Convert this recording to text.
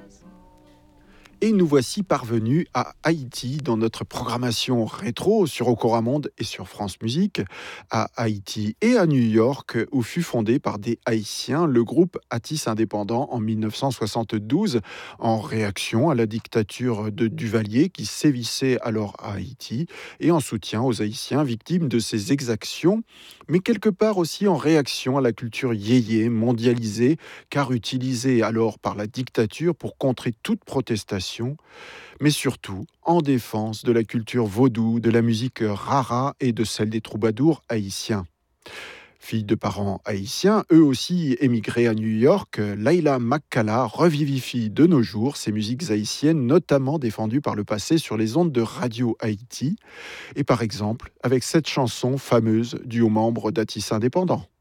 Et nous voici parvenus à Haïti dans notre programmation rétro sur Okora Monde et sur France Musique, à Haïti et à New York, où fut fondé par des Haïtiens le groupe Atis Indépendant en 1972, en réaction à la dictature de Duvalier qui sévissait alors à Haïti et en soutien aux Haïtiens victimes de ces exactions, mais quelque part aussi en réaction à la culture yéyé mondialisée, car utilisée alors par la dictature pour contrer toute protestation, mais surtout en défense de la culture vaudou, de la musique rara et de celle des troubadours haïtiens. Fille de parents haïtiens, eux aussi émigrés à New York, Laila Makkala revivifie de nos jours ces musiques haïtiennes, notamment défendues par le passé sur les ondes de Radio Haïti, et par exemple avec cette chanson fameuse due aux membres d'Atis Indépendant.